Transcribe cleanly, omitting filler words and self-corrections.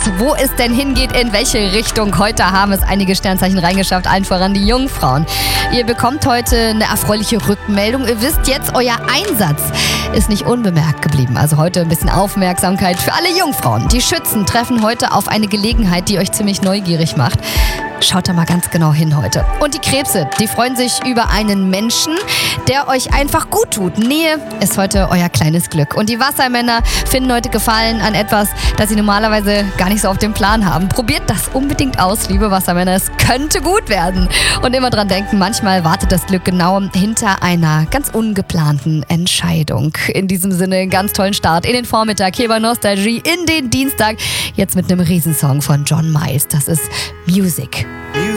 wo es denn hingeht, in welche Richtung. Heute haben es einige Sternzeichen reingeschafft, allen voran die Jungfrauen. Ihr bekommt heute eine erfreuliche Rückmeldung. Ihr wisst jetzt, euer Einsatz ist nicht unbemerkt geblieben. Also heute ein bisschen Aufmerksamkeit für alle Jungfrauen. Die Schützen treffen heute auf eine Gelegenheit, die euch ziemlich neugierig macht. Schaut da mal ganz genau hin heute. Und die Krebse, die freuen sich über einen Menschen, der euch einfach gut tut. Nähe ist heute euer kleines Glück. Und die Wassermänner finden heute Gefallen an etwas, das sie normalerweise gar nicht so auf dem Plan haben. Probiert das unbedingt aus, liebe Wassermänner. Es könnte gut werden. Und immer dran denken, manchmal wartet das Glück genau hinter einer ganz ungeplanten Entscheidung. In diesem Sinne, einen ganz tollen Start in den Vormittag hier bei Nostalgie, in den Dienstag. Jetzt mit einem Riesensong von John Miles. Das ist Music.